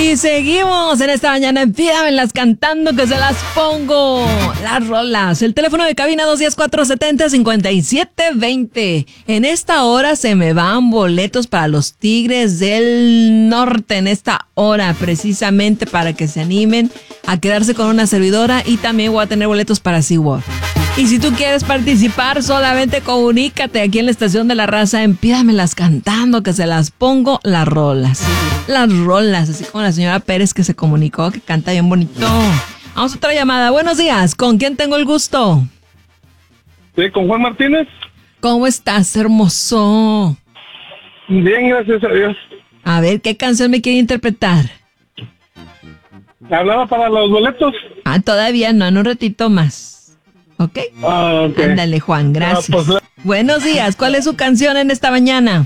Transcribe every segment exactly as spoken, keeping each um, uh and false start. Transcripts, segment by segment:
Y seguimos en esta mañana en Pídamelas cantando que se las pongo. Las rolas. El teléfono de cabina dos uno cero, cuatro siete cero, cinco siete dos cero. En esta hora se me van boletos para los Tigres del Norte. En esta hora precisamente para que se animen a quedarse con una servidora. Y también voy a tener boletos para SeaWorld. Y si tú quieres participar, solamente comunícate aquí en la Estación de la Raza en Pídamelas cantando que se las pongo las rolas. Las rolas, así como la señora Pérez que se comunicó, que canta bien bonito. Vamos a otra llamada. Buenos días, ¿con quién tengo el gusto? Sí, con Juan Martínez. ¿Cómo estás, hermoso? Bien, gracias a Dios. A ver, ¿qué canción me quiere interpretar? Hablaba para los boletos. Ah, todavía no, en un ratito más. ¿Ok? Ah, ok. Ándale, Juan, gracias. Ah, pues, Buenos días, ¿cuál es su canción en esta mañana?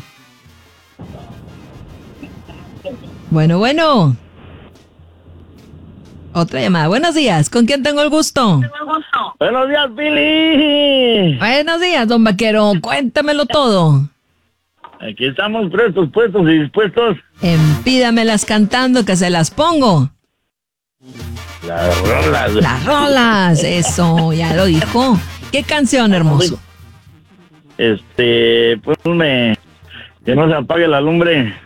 Bueno, bueno. Otra llamada. Buenos días, ¿con quién tengo el gusto? Buenos días, Billy. Buenos días, don Vaquero, cuéntamelo todo. Aquí estamos prestos, puestos y dispuestos. En Pídamelas cantando que se las pongo. Las rolas. Las rolas, eso, ya lo dijo. ¿Qué canción, hermoso? Este, pues me... Que no se apague la lumbre.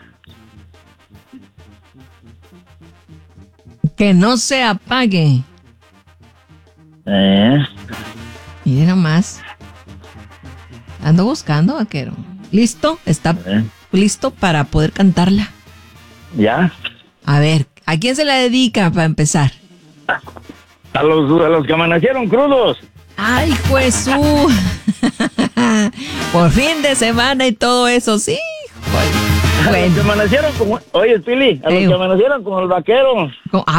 Que no se apague. Eh. Mire nomás. Ando buscando, Vaquero. ¿Listo? ¿Está eh. listo para poder cantarla? ¿Ya? A ver, ¿a quién se la dedica para empezar? A los, a los que amanecieron crudos. ¡Ay, Jesús! Por fin de semana y todo eso, sí. A los que amanecieron como... Oye, Pili, a los Eh. que amanecieron como el vaquero. Con-